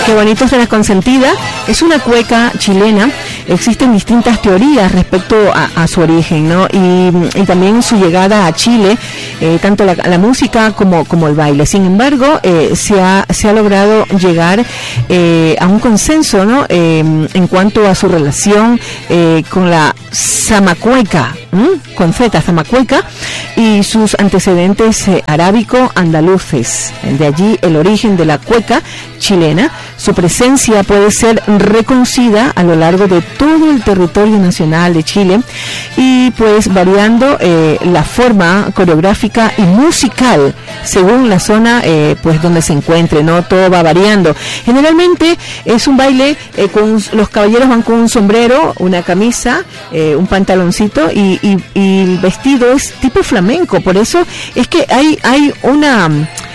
Qué bonito es La Consentida. Es una cueca chilena. Existen distintas teorías respecto a su origen, ¿no? Y también su llegada a Chile, tanto la música como el baile. Sin embargo, se ha logrado llegar a un consenso, ¿no? En cuanto a su relación con la zamacueca, con Z, zamacueca, y sus antecedentes arábico-andaluces. De allí el origen de la cueca chilena. Su presencia puede ser reconocida a lo largo de todo el territorio nacional de Chile, y pues variando la forma coreográfica y musical según la zona pues donde se encuentre, ¿no? Todo va variando. Generalmente es un baile con los caballeros van con un sombrero, una camisa, un pantaloncito, y el vestido es tipo flamenco. Por eso es que hay una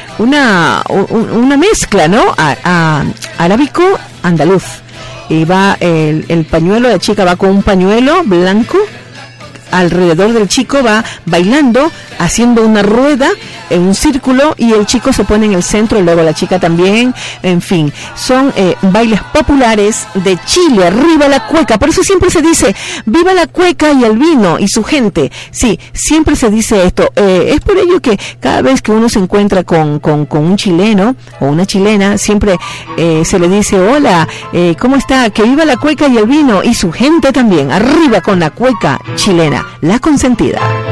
mezcla, ¿no? Arábico andaluz. Y va el pañuelo, la chica va con un pañuelo blanco, alrededor del chico va bailando, haciendo una rueda en un círculo, y el chico se pone en el centro, luego la chica también. En fin, son bailes populares de Chile. Arriba la cueca. Por eso siempre se dice viva la cueca y el vino y su gente. Sí, siempre se dice esto. Es por ello que cada vez que uno se encuentra con un chileno o una chilena, siempre se le dice hola, ¿cómo está? Que viva la cueca y el vino y su gente también. Arriba con la cueca chilena, La Consentida.